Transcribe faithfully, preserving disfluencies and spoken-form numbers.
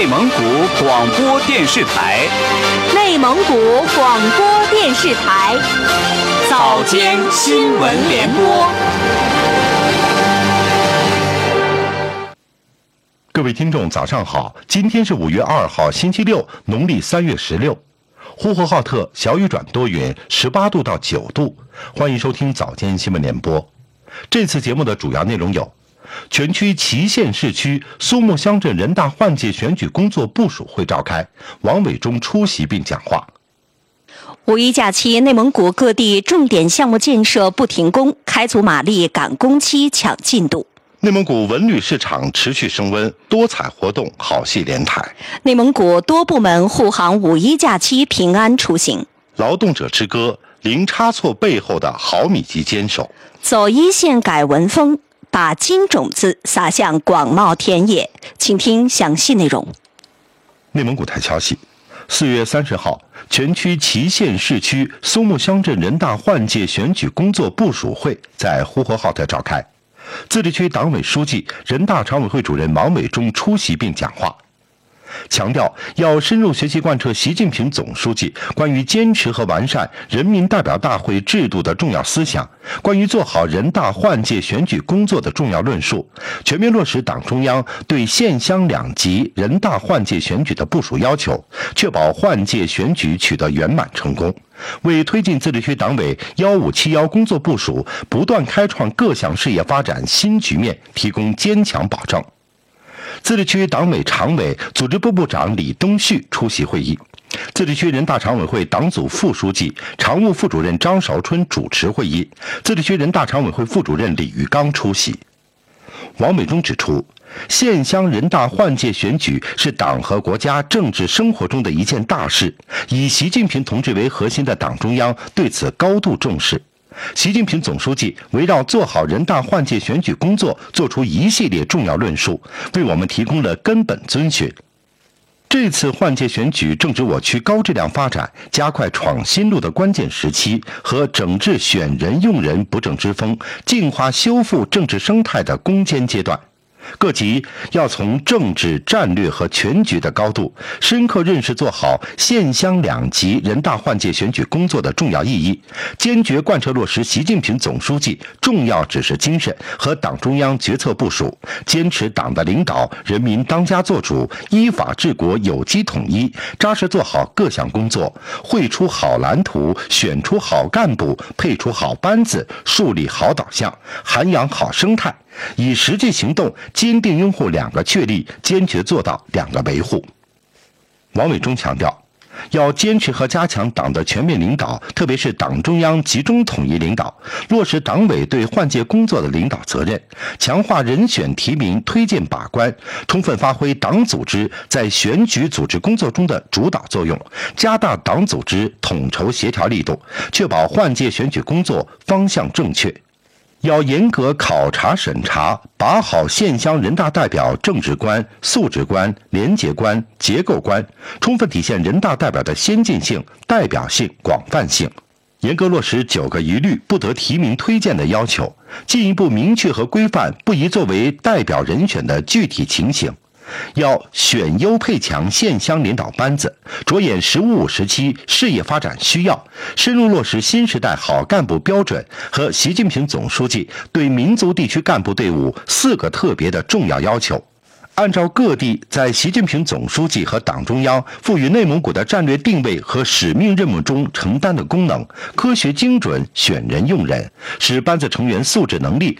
内蒙古广播电视台， 内蒙古广播电视台早间新闻联播。 各位听众，早上好！今天是五月二号，星期六，农历三月十六。呼和浩特小雨转多云，十八度到九度。欢迎收听早间新闻联播。这次节目的主要内容有：全区祁县市区苏木乡镇人大换届选举工作部署会召开，王伟忠出席并讲话。 五一假期，内蒙古各地重点项目建设不停工，开足马力赶工期、抢进度。 内蒙古文旅市场持续升温，多彩活动好戏连台。 内蒙古多部门护航五一假期平安出行。 劳动者之歌，零差错背后的毫米级坚守。 走一线改文风，把金种子撒向广袤田野。请听详细内容。 内蒙古台消息，四月三十号，全区祁县市区苏木乡镇人大换届选举工作部署会在呼和浩特召开。自治区党委书记、人大常委会主任王伟忠出席并讲话，强调要深入学习贯彻习近平总书记关于坚持和完善人民代表大会制度的重要思想，关于做好人大换届选举工作的重要论述，全面落实党中央对县乡两级人大换届选举的部署要求，确保换届选举取得圆满成功，为推进自治区党委一五七一工作部署不断开创各项事业发展新局面提供坚强保证。自治区党委常委、组织部部长李东旭出席会议，自治区人大常委会党组副书记、常务副主任张韶春主持会议，自治区人大常委会副主任李玉刚出席。王伟忠指出，县乡人大换届选举是党和国家政治生活中的一件大事，以习近平同志为核心的党中央对此高度重视。习近平总书记围绕做好人大换届选举工作作出一系列重要论述，为我们提供了根本遵循。这次换届选举正值我区高质量发展、加快创新路的关键时期和整治选人用人不正之风、净化修复政治生态的攻坚阶段。各级要从政治战略和全局的高度，深刻认识做好县乡两级人大换届选举工作的重要意义，坚决贯彻落实习近平总书记重要指示精神和党中央决策部署，坚持党的领导、人民当家作主、依法治国、有机统一，扎实做好各项工作，绘出好蓝图，选出好干部，配出好班子，树立好导向，涵养好生态，以实际行动坚定拥护两个确立，坚决做到两个维护。王伟忠强调，要坚持和加强党的全面领导，特别是党中央集中统一领导，落实党委对换届工作的领导责任，强化人选提名推荐把关，充分发挥党组织在选举组织工作中的主导作用，加大党组织统筹协调力度，确保换届选举工作方向正确。要严格考察审查，把好县乡人大代表政治观、素质观、廉洁观、结构观，充分体现人大代表的先进性、代表性、广泛性，严格落实九个一律不得提名推荐的要求，进一步明确和规范不宜作为代表人选的具体情形。要选优配强县乡领导班子，着眼“十五五”时期事业发展需要，深入落实新时代好干部标准和习近平总书记对民族地区干部队伍四个特别的重要要求。按照各地在习近平总书记和党中央赋予内蒙古的战略定位和使命任务中承担的功能，科学精准选人用人，使班子成员素质能力